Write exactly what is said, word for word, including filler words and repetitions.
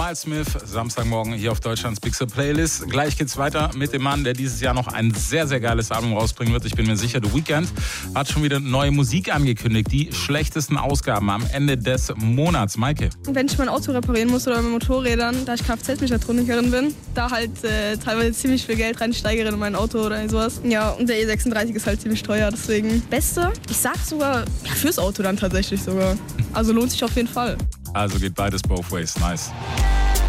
Miles Smith, Samstagmorgen hier auf Deutschlands Big Sur Playlist. Gleich geht's weiter mit dem Mann, der dieses Jahr noch ein sehr, sehr geiles Album rausbringen wird. Ich bin mir sicher, The Weeknd hat schon wieder neue Musik angekündigt. Die schlechtesten Ausgaben am Ende des Monats. Maike. Wenn ich mein Auto reparieren muss oder mit Motorrädern, da ich Kfz-Mechatronikerin bin, da halt äh, teilweise ziemlich viel Geld reinsteigere in mein Auto oder sowas. Ja, und der E sechsunddreißig ist halt ziemlich teuer, deswegen Beste. Ich sag sogar, ja, fürs Auto dann tatsächlich sogar. Also lohnt sich auf jeden Fall. Also geht beides both ways. Nice.